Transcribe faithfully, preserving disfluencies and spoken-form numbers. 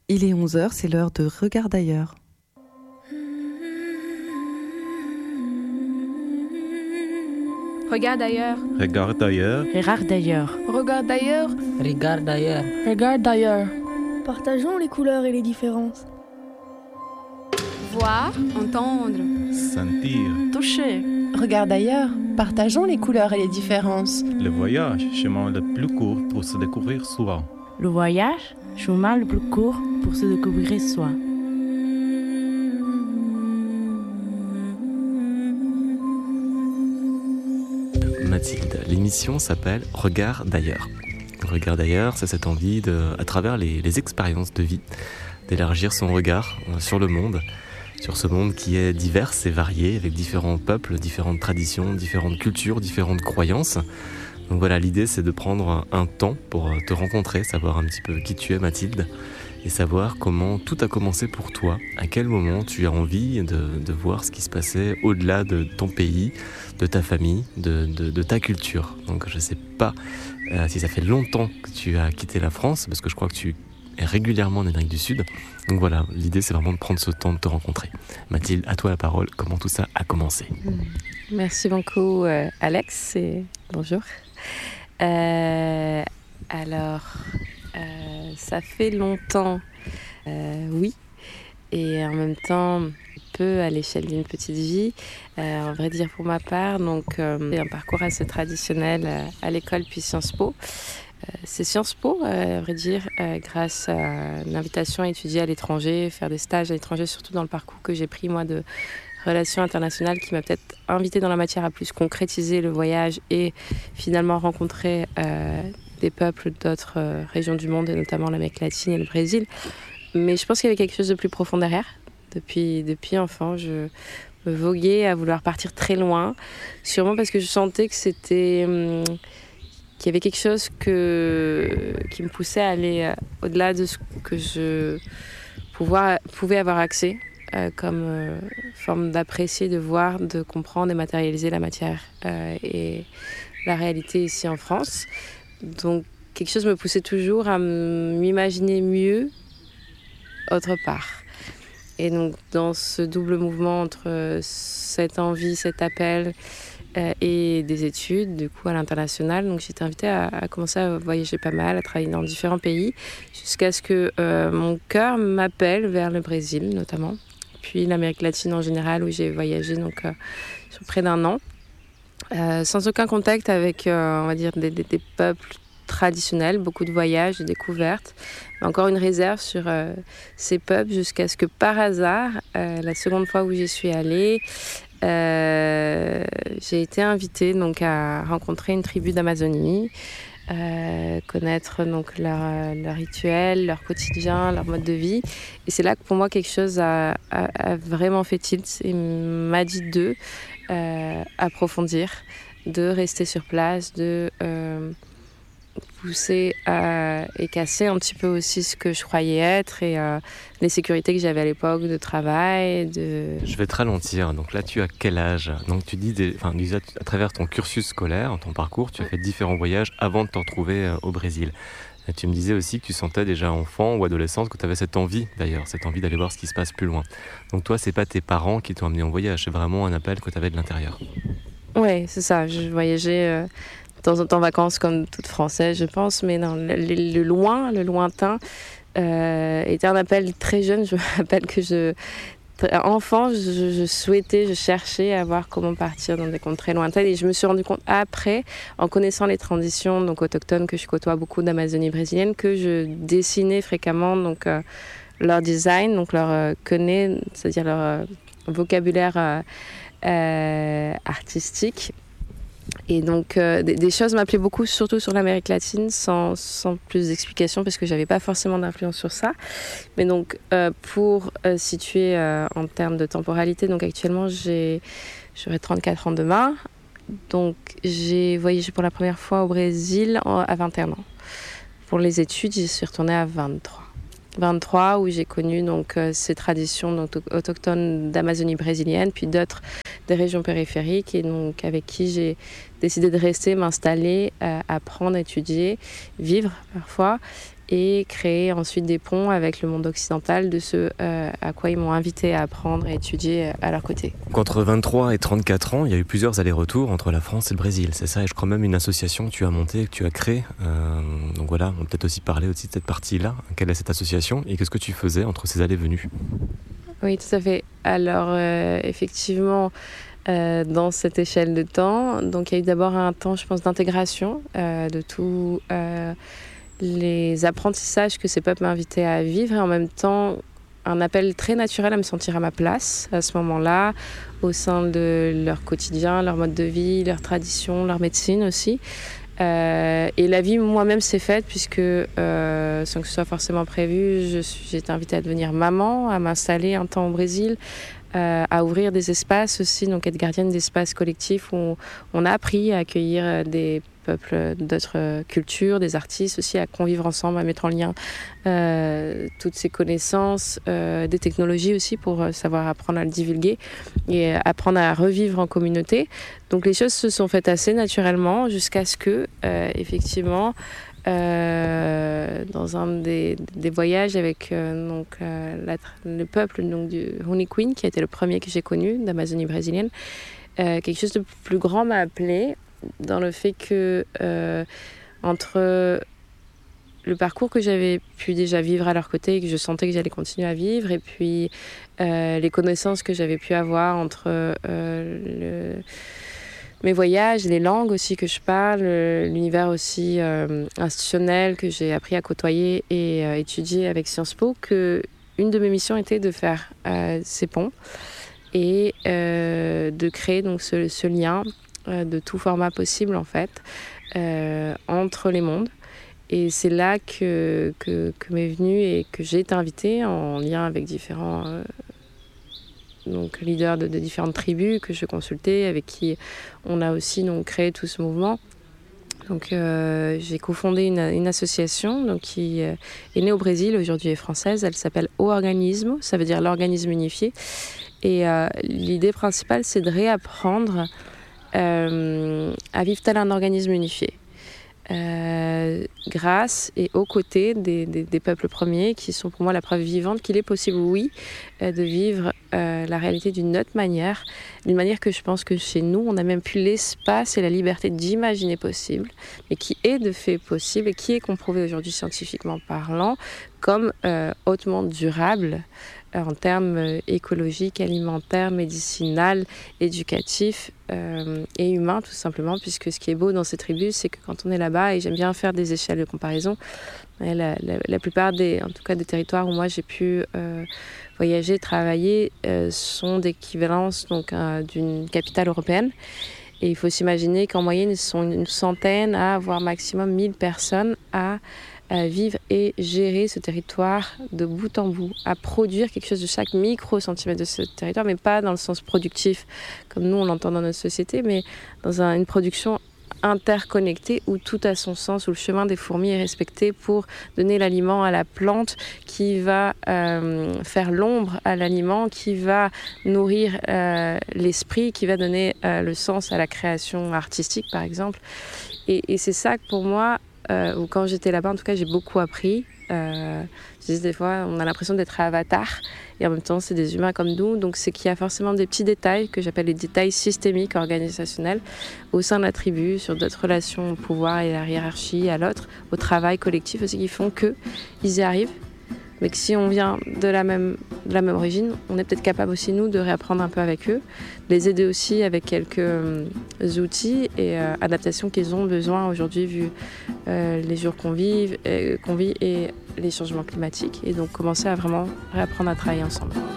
Il est onze heures, c'est l'heure de Regard d'ailleurs. Regarde ailleurs. Regarde d'ailleurs. Regarde d'ailleurs. Regarde d'ailleurs. Regarde d'ailleurs. Regarde d'ailleurs. Partageons les couleurs et les différences. Voir, entendre. Sentir. Toucher. Regarde d'ailleurs. Partageons les couleurs et les différences. Le voyage, chemin le plus court pour se découvrir soi. Le voyage, chemin le plus court pour se découvrir soi. Mathilde, l'émission s'appelle Regard d'ailleurs. Regard d'ailleurs, c'est cette envie, de, à travers les, les expériences de vie, d'élargir son regard sur le monde, sur ce monde qui est divers et varié, avec différents peuples, différentes traditions, différentes cultures, différentes croyances. Donc voilà, l'idée c'est de prendre un temps pour te rencontrer, savoir un petit peu qui tu es Mathilde, et savoir comment tout a commencé pour toi, à quel moment tu as envie de, de voir ce qui se passait au-delà de ton pays, de ta famille, de, de, de ta culture. Donc je ne sais pas euh, si ça fait longtemps que tu as quitté la France, parce que je crois que tu es régulièrement en Amérique du Sud. Donc voilà, l'idée c'est vraiment de prendre ce temps de te rencontrer. Mathilde, à toi la parole, comment tout ça a commencé? Merci beaucoup euh, Alex et bonjour. Euh, alors, euh, ça fait longtemps, euh, oui, et en même temps peu à l'échelle d'une petite vie. Euh, en vrai dire pour ma part, donc euh, un parcours assez traditionnel euh, à l'école puis Sciences Po. Euh, c'est Sciences Po, euh, à vrai dire, euh, grâce à une invitation à étudier à l'étranger, faire des stages à l'étranger, surtout dans le parcours que j'ai pris moi de relations internationales, qui m'a peut-être invité dans la matière à plus concrétiser le voyage et finalement rencontrer euh, des peuples d'autres euh, régions du monde, et notamment l'Amérique latine et le Brésil. Mais je pense qu'il y avait quelque chose de plus profond derrière. Depuis, depuis enfant, je me voguais à vouloir partir très loin, sûrement parce que je sentais que c'était, hum, qu'il y avait quelque chose que, qui me poussait à aller euh, au-delà de ce que je pouvoir, pouvais avoir accès. Euh, comme euh, forme d'apprécier, de voir, de comprendre et matérialiser la matière euh, et la réalité ici en France. Donc quelque chose me poussait toujours à m'imaginer mieux autre part. Et donc dans ce double mouvement entre cette envie, cet appel euh, et des études, du coup à l'international, donc j'ai été invitée à, à commencer à voyager pas mal, à travailler dans différents pays, jusqu'à ce que euh, mon cœur m'appelle vers le Brésil notamment. Puis l'Amérique latine en général, où j'ai voyagé donc, euh, sur près d'un an, euh, sans aucun contact avec euh, on va dire, des, des, des peuples traditionnels, beaucoup de voyages, de découvertes, mais encore une réserve sur euh, ces peuples, jusqu'à ce que par hasard, euh, la seconde fois où j'y suis allée, euh, j'ai été invitée donc, à rencontrer une tribu d'Amazonie, Euh, connaître donc leur, leur rituel, leur quotidien, leur mode de vie. Et c'est là que pour moi quelque chose a, a, a vraiment fait tilt et m'a dit de euh, approfondir, de rester sur place, de euh, pousser à, et casser un petit peu aussi ce que je croyais être et euh, les sécurités que j'avais à l'époque de travail. De... Je vais te ralentir. Donc là, tu as quel âge? Donc tu dis, des, enfin, déjà, à travers ton cursus scolaire, ton parcours, tu as fait différents voyages avant de te retrouver euh, au Brésil. Et tu me disais aussi que tu sentais déjà enfant ou adolescente que tu avais cette envie, d'ailleurs, cette envie d'aller voir ce qui se passe plus loin. Donc toi, c'est pas tes parents qui t'ont amené en voyage, c'est vraiment un appel que tu avais de l'intérieur. Oui, c'est ça. Je voyageais euh, de temps en temps en vacances comme toute Française, je pense, mais non, le, le, le loin, le lointain, euh, était un appel très jeune. Je me rappelle que je, enfant, je, je souhaitais, je cherchais à voir comment partir dans des contrées lointaines, et je me suis rendu compte après, en connaissant les traditions donc autochtones que je côtoie beaucoup d'Amazonie brésilienne, que je dessinais fréquemment donc euh, leur design, donc leur euh, connaît, c'est-à-dire leur euh, vocabulaire euh, euh, artistique. Et donc, euh, des, des choses m'appelaient beaucoup, surtout sur l'Amérique latine, sans, sans plus d'explications, parce que je n'avais pas forcément d'influence sur ça. Mais donc, euh, pour euh, situer euh, en termes de temporalité, donc actuellement, j'ai, j'aurai trente-quatre ans demain. Donc, j'ai voyagé pour la première fois au Brésil en, à vingt et un ans. Pour les études, j'y suis retournée à vingt-trois. vingt-trois, où j'ai connu donc, euh, ces traditions donc, autochtones d'Amazonie brésilienne, puis d'autres des régions périphériques, et donc avec qui j'ai décidé de rester, m'installer, euh, apprendre, étudier, vivre parfois. et créer ensuite des ponts avec le monde occidental de ce euh, à quoi ils m'ont invité à apprendre et étudier à leur côté. Entre vingt-trois et trente-quatre ans, il y a eu plusieurs allers-retours entre la France et le Brésil, c'est ça? Et je crois même une association que tu as montée, que tu as créée. Euh, donc voilà, on peut peut-être aussi parler aussi de cette partie-là. Quelle est cette association et qu'est-ce que tu faisais entre ces allées-venues? Oui, tout à fait. Alors, euh, effectivement, euh, dans cette échelle de temps, donc il y a eu d'abord un temps, je pense, d'intégration euh, de tous euh, les apprentissages que ces peuples m'invitaient à vivre et en même temps, un appel très naturel à me sentir à ma place à ce moment-là, au sein de leur quotidien, leur mode de vie, leur tradition, leur médecine aussi. Euh, et la vie moi-même s'est faite puisque, euh, sans que ce soit forcément prévu, je suis, j'ai été invitée à devenir maman, à m'installer un temps au Brésil, euh, à ouvrir des espaces aussi, donc être gardienne d'espaces collectifs où on, on a appris à accueillir des peuples d'autres cultures, des artistes aussi, à convivre ensemble, à mettre en lien euh, toutes ces connaissances, euh, des technologies aussi pour savoir apprendre à le divulguer et apprendre à revivre en communauté. Donc les choses se sont faites assez naturellement jusqu'à ce que, euh, effectivement, euh, dans un des, des voyages avec euh, donc, euh, la, le peuple donc, du Huniquin, qui a été le premier que j'ai connu d'Amazonie brésilienne, euh, quelque chose de plus grand m'a appelé dans le fait que euh, entre le parcours que j'avais pu déjà vivre à leur côté et que je sentais que j'allais continuer à vivre et puis euh, les connaissances que j'avais pu avoir entre euh, le, mes voyages, les langues aussi que je parle, l'univers aussi euh, institutionnel que j'ai appris à côtoyer et euh, étudier avec Sciences Po, que une de mes missions était de faire euh, ces ponts et euh, de créer donc ce, ce lien de tout format possible en fait euh, entre les mondes et c'est là que, que, que m'est venue et que j'ai été invitée en lien avec différents euh, donc, leaders de, de différentes tribus que je consultais, avec qui on a aussi donc, créé tout ce mouvement. Donc, euh, j'ai cofondé une, une association donc, qui euh, est née au Brésil, aujourd'hui est française, elle s'appelle O Organismo, ça veut dire l'organisme unifié et euh, l'idée principale c'est de réapprendre Euh, à vivre tel un organisme unifié, euh, grâce et aux côtés des, des, des peuples premiers qui sont pour moi la preuve vivante qu'il est possible, oui, euh, de vivre euh, la réalité d'une autre manière, d'une manière que je pense que chez nous, on a même plus l'espace et la liberté d'imaginer possible, mais qui est de fait possible et qui est comprouvé aujourd'hui scientifiquement parlant comme euh, hautement durable en termes écologiques, alimentaires, médicinales, éducatifs euh, et humains tout simplement, puisque ce qui est beau dans ces tribus, c'est que quand on est là-bas, et j'aime bien faire des échelles de comparaison, la, la, la plupart des, en tout cas des territoires où moi j'ai pu euh, voyager, travailler, euh, sont d'équivalence donc euh, d'une capitale européenne. Et il faut s'imaginer qu'en moyenne, ils sont une centaine à voire maximum mille personnes à à vivre et gérer ce territoire de bout en bout, à produire quelque chose de chaque micro-centimètre de ce territoire, mais pas dans le sens productif, comme nous on l'entend dans notre société, mais dans un, une production interconnectée où tout a son sens, où le chemin des fourmis est respecté pour donner l'aliment à la plante qui va euh, faire l'ombre à l'aliment, qui va nourrir euh, l'esprit, qui va donner euh, le sens à la création artistique par exemple. Et, et c'est ça que pour moi, Euh, ou quand j'étais là-bas, en tout cas, j'ai beaucoup appris. Euh, je dis des fois, on a l'impression d'être avatar, et en même temps, c'est des humains comme nous. Donc, c'est qu'il y a forcément des petits détails que j'appelle les détails systémiques, organisationnels, au sein de la tribu, sur d'autres relations au pouvoir et à la hiérarchie, à l'autre, au travail collectif aussi, qui font qu'ils y arrivent. Mais que si on vient de la même, de la même origine, on est peut-être capable aussi, nous, de réapprendre un peu avec eux, de les aider aussi avec quelques euh, outils et euh, adaptations qu'ils ont besoin aujourd'hui, vu euh, les jours qu'on vit, euh, qu'on vit et les changements climatiques. Et donc commencer à vraiment réapprendre à travailler ensemble.